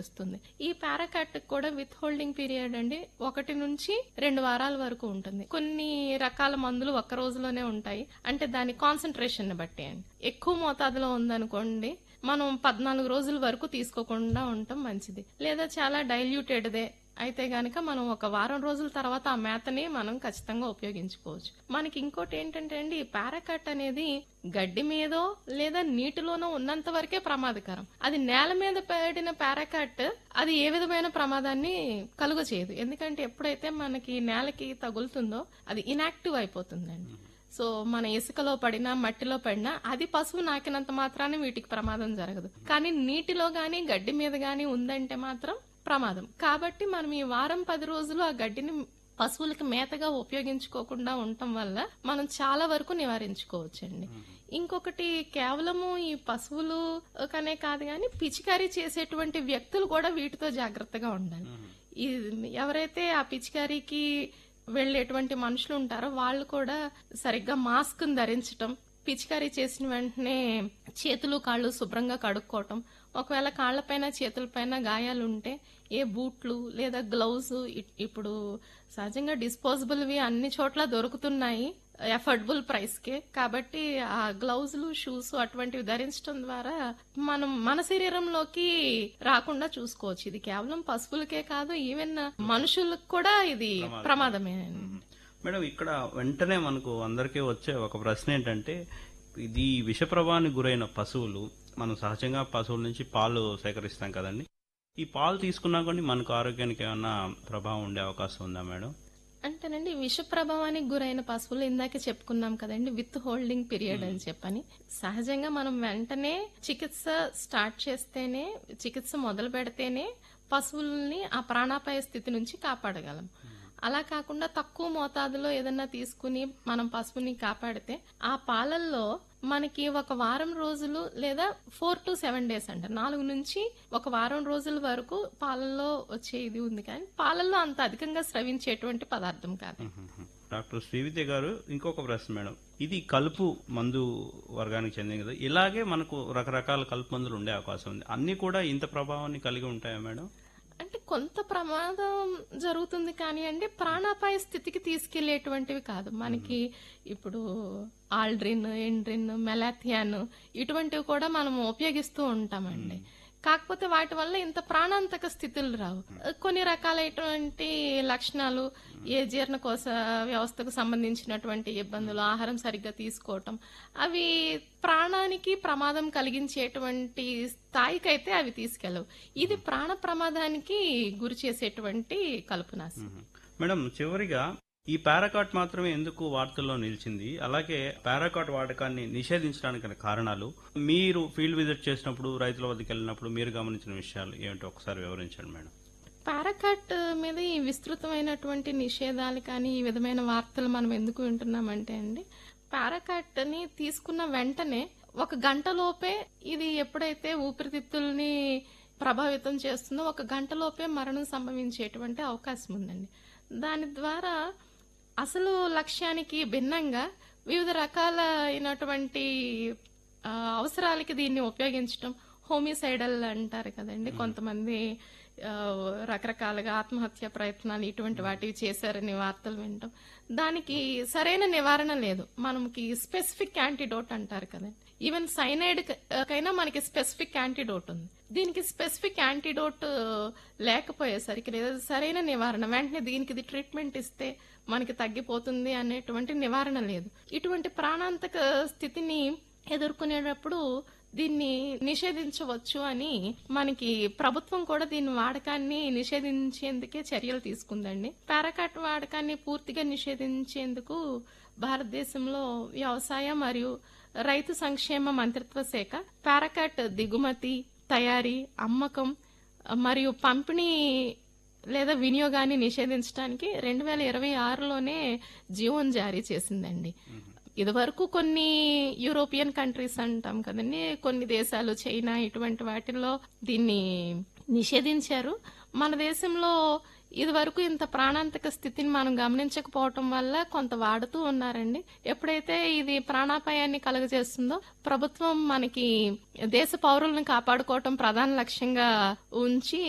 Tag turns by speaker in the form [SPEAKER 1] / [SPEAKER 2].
[SPEAKER 1] తెలుస్తుంది. ఈ పారాకాట్ కూడా విత్ హోల్డింగ్ పీరియడ్ అండి 1 నుంచి 2 వారాల వరకు ఉంటుంది. కొన్ని రకాల మందులు ఒక్క రోజులోనే ఉంటాయి. అంటే దాని కాన్సన్ట్రేషన్ బట్టి అండి. ఎక్కువ మోతాదులో ఉందనుకోండి మనం 14 రోజుల వరకు తీసుకోకుండా ఉండటం మంచిది. లేదా చాలా డైల్యూటెడ్దే అయితే గనక మనం ఒక వారం రోజుల తర్వాత ఆ మేతని మనం ఖచ్చితంగా ఉపయోగించుకోవచ్చు. మనకి ఇంకోటి ఏంటంటే అండి, ఈ పారాకాట్ అనేది గడ్డి మీదో లేదా నీటిలోనో ఉన్నంత వరకే ప్రమాదకరం. అది నేల మీద పడిన పారాకాట్ అది ఏ విధమైన ప్రమాదాన్ని కలుగ చేయదు. ఎందుకంటే ఎప్పుడైతే మనకి నేలకి తగులుతుందో అది ఇనాక్టివ్ అయిపోతుందండి. సో మన ఇసుకలో పడినా మట్టిలో పడినా అది పశువు నాకినంత మాత్రాన్ని వీటికి ప్రమాదం జరగదు. కానీ నీటిలో గాని గడ్డి మీద గాని ఉందంటే మాత్రం ప్రమాదం. కాబట్టి మనం ఈ వారం 10 రోజులు ఆ గడ్డిని పశువులకి మేతగా ఉపయోగించుకోకుండా ఉండటం వల్ల మనం చాలా వరకు నివారించుకోవచ్చండి. ఇంకొకటి కేవలము ఈ పశువులు కనే కాదు గాని పిచికారీ చేసేటువంటి వ్యక్తులు కూడా వీటితో జాగ్రత్తగా ఉండాలి. ఈ ఎవరైతే ఆ పిచికారీకి వెళ్లేటువంటి మనుషులు ఉంటారో వాళ్ళు కూడా సరిగ్గా మాస్క్ ధరించటం, పిచికారీ చేసిన వెంటనే చేతులు కాళ్ళు శుభ్రంగా కడుక్కోవటం, ఒకవేళ కాళ్లపైన చేతులపైన గాయాలుంటే ఏ బూట్లు లేదా గ్లౌజ్ ఇప్పుడు సహజంగా డిస్పోజబుల్వి అన్ని చోట్ల దొరుకుతున్నాయి అఫోర్డబుల్ ప్రైస్ కే. కాబట్టి ఆ గ్లౌజులు షూస్ అటువంటివి ధరించడం ద్వారా మనం మన శరీరంలోకి రాకుండా చూసుకోవచ్చు. ఇది కేవలం పశువులకే కాదు, ఈవెన్ మనుషులకు కూడా ఇది ప్రమాదమే.
[SPEAKER 2] మేడం, ఇక్కడ వెంటనే మనకు అందరికీ వచ్చే ఒక ప్రశ్న ఏంటంటే, ఇది విష ప్రభావానికి గురైన పశువులు, మనం సహజంగా పశువుల నుంచి పాలు సేకరిస్తాం కదండి, ఈ పాలు తీసుకున్నా కానీ మనకు ఆరోగ్యానికి ఏమైనా ప్రభావం ఉండే అవకాశం ఉందా మేడం?
[SPEAKER 1] అంటేనండి, విష ప్రభావానికి గురైన పశువులు ఇందాకే చెప్పుకున్నాం కదండి విత్ హోల్డింగ్ పీరియడ్ అని చెప్పని. సహజంగా మనం వెంటనే చికిత్స స్టార్ట్ చేస్తేనే, చికిత్స మొదలు పెడితేనే పశువుల్ని ఆ ప్రాణాపాయ స్థితి నుంచి కాపాడగలం. అలా కాకుండా తక్కువ మోతాదులో ఏదన్నా తీసుకుని మనం పశువుని కాపాడితే ఆ పాలల్లో మనకి ఒక వారం రోజులు లేదా 4 to 7 days అంట 4 నుంచి ఒక వారం రోజుల వరకు పాలల్లో వచ్చే ఇది ఉంది. కానీ పాలల్లో అంత అధికంగా స్రవించేటువంటి పదార్థం కాదు.
[SPEAKER 2] డాక్టర్ శ్రీవిద్య గారు, ఇంకొక ప్రశ్న మేడం, ఇది కలుపు మందు వర్గానికి చెందింది కదా, ఇలాగే మనకు రకరకాల కలుపు మందులు ఉండే అవకాశం ఉంది. అన్ని కూడా ఇంత ప్రభావాన్ని కలిగి ఉంటాయా మేడం?
[SPEAKER 1] అంటే కొంత ప్రమాదం జరుగుతుంది కానీ అండి, ప్రాణాపాయ స్థితికి తీసుకెళ్లేటువంటివి కాదు. మనకి ఇప్పుడు ఆల్డ్రిన్, ఎండ్రిన్, మెలాథియాన్ ఇటువంటివి కూడా మనం ఉపయోగిస్తూ ఉంటామండి. కాకపోతే వాటి వల్ల ఇంత ప్రాణాంతక స్థితులు రావు. కొన్ని రకాలైనటువంటి లక్షణాలు, ఏ జీర్ణకోశ వ్యవస్థకు సంబంధించినటువంటి ఇబ్బందులు, ఆహారం సరిగ్గా తీసుకోవటం, అవి ప్రాణానికి ప్రమాదం కలిగించేటువంటి స్థాయికైతే అవి తీసుకెళ్ళవు. ఇది ప్రాణ ప్రమాదానికి గురి చేసేటువంటి కలుపునాశి.
[SPEAKER 2] మేడం, చివరిగా ఈ పారాకాట్ మాత్రమే ఎందుకు వార్తల్లో నిలిచింది, అలాగే పారాకాట్ వాడకాన్ని నిషేధించడానికి కారణాలు, మీరు ఫీల్డ్ విజిట్ చేసినప్పుడు, రైతుల వద్దకు వెళ్ళినప్పుడు మీరు గమనించిన విషయాలు ఏమిటో ఒకసారి వివరించండి మేడం.
[SPEAKER 1] పారాకాట్ మీద ఈ విస్తృతమైనటువంటి నిషేధాలు కానీ ఈ విధమైన వార్తలు మనం ఎందుకు వింటున్నామంటే అండి, పారాకాట్ ని తీసుకున్న వెంటనే 1 గంటలోపే ఇది ఎప్పుడైతే ఊపిరితిత్తుల్ని ప్రభావితం చేస్తుందో 1 గంటలోపే మరణం సంభవించేటువంటి అవకాశం ఉందండి. దాని ద్వారా అసలు లక్ష్యానికి భిన్నంగా వివిధ రకాలైనటువంటి అవసరాలకి దీన్ని ఉపయోగించడం, హోమిసైడల్ అంటారు కదండి, కొంతమంది రకరకాలుగా ఆత్మహత్య ప్రయత్నాలు ఇటువంటి వాటివి చేశారని వార్తలు వింటాం. దానికి సరైన నివారణ లేదు. మనకి స్పెసిఫిక్ యాంటీడోట్ అంటారు కదండి, ఈవెన్ సైనైడ్ కైనా మనకి స్పెసిఫిక్ యాంటీడోట్ ఉంది. దీనికి స్పెసిఫిక్ యాంటీడోట్ లేకపోయేసరికి లేదా సరైన నివారణ, వెంటనే దీనికి ఇది ట్రీట్మెంట్ ఇస్తే మనకి తగ్గిపోతుంది అనేటువంటి నివారణ లేదు. ఇటువంటి ప్రాణాంతక స్థితిని ఎదుర్కొనేటప్పుడు దీన్ని నిషేధించవచ్చు అని మనకి ప్రభుత్వం కూడా దీని వాడకాన్ని నిషేధించేందుకే చర్యలు తీసుకుందండి. పారాకాట్ వాడకాన్ని పూర్తిగా నిషేధించేందుకు భారతదేశంలో వ్యవసాయ మరియు రైతు సంక్షేమ మంత్రిత్వ శాఖ పారాకాట్ దిగుమతి, తయారీ, అమ్మకం మరియు పంపిణీ లేదా వినియోగాన్ని నిషేధించడానికి 2026లోనే జీవోను జారీ చేసిందండి. ఇదివరకు కొన్ని యూరోపియన్ కంట్రీస్ అంటాం కదండి, కొన్ని దేశాలు, చైనా ఇటువంటి వాటిల్లో దీన్ని నిషేధించారు. మన దేశంలో ఇదివరకు ఇంత ప్రాణాంతక స్థితిని మనం గమనించకపోవటం వల్ల కొంత వాడుతూ ఉన్నారండి. ఎప్పుడైతే ఇది ప్రాణాపాయాన్ని కలుగజేస్తుందో ప్రభుత్వం మనకి దేశ పౌరులను కాపాడుకోవటం ప్రధాన లక్ష్యంగా ఉంచి